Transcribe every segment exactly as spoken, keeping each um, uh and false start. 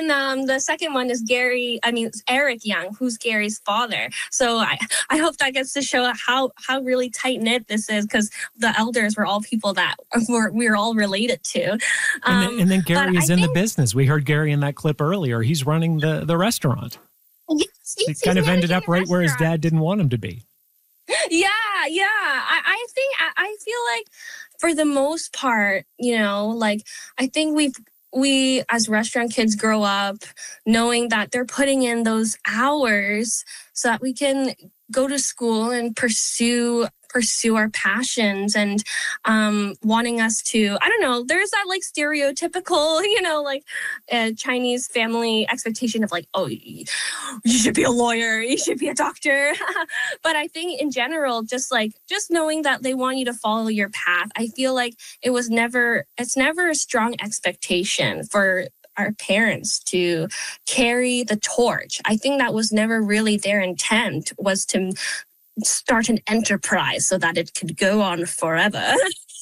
then um, the second one is Gary, I mean, Eric Young, who's Gary's father. So I, I hope that gets to show how, how really tight-knit this is, because the elders were all people that we're, we were all related to. Um, and, then, and then Gary is I in think, the business. We heard Gary in that clip earlier. He's running the, the restaurant. Yes, It kind of ended up right where his dad didn't want him to be. Yeah, yeah. I, I think, I, I feel like for the most part, you know, like, I think we've, we as restaurant kids grow up knowing that they're putting in those hours so that we can go to school and pursue pursue our passions, and um, wanting us to, I don't know, there's that like stereotypical, you know, like uh, Chinese family expectation of like, oh, you should be a lawyer, you should be a doctor. But I think in general, just like, just knowing that they want you to follow your path, I feel like it was never, it's never a strong expectation for our parents to carry the torch. I think that was never really their intent, was to start an enterprise so that it could go on forever.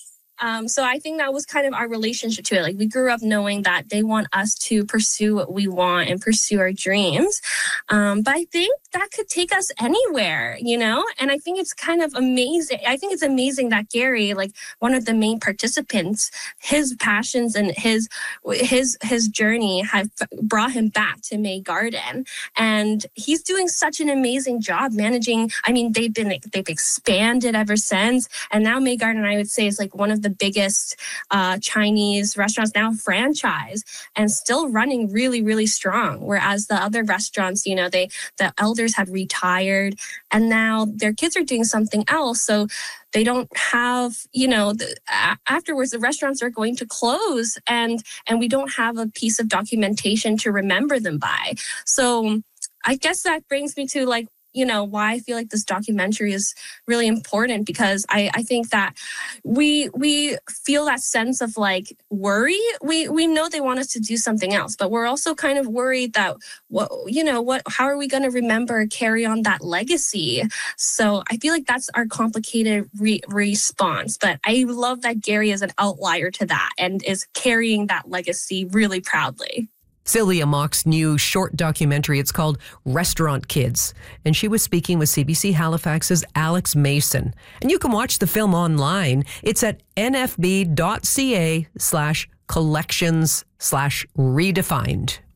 Um, so I think that was kind of our relationship to it. Like, we grew up knowing that they want us to pursue what we want and pursue our dreams. Um, but I think that could take us anywhere, you know? And I think it's kind of amazing. I think it's amazing that Gary, like one of the main participants, his passions and his his his journey have brought him back to May Garden. And he's doing such an amazing job managing. I mean, they've been they've expanded ever since. And now May Garden, I would say, is like one of the biggest uh, Chinese restaurants now franchise, and still running really, really strong. Whereas the other restaurants, you know, they the elders had retired, and now their kids are doing something else. So they don't have, you know, the, uh, afterwards the restaurants are going to close, and and we don't have a piece of documentation to remember them by. So I guess that brings me to like, you know, why I feel like this documentary is really important, because I, I think that we we feel that sense of like worry. We we know they want us to do something else, but we're also kind of worried that, what, you know, what, how are we going to remember, carry on that legacy? So I feel like that's our complicated re- response. But I love that Gary is an outlier to that and is carrying that legacy really proudly. Celia Mock's new short documentary, it's called Restaurant Kids. And she was speaking with C B C Halifax's Alex Mason. And you can watch the film online. It's at nfb.ca slash collections slash redefined.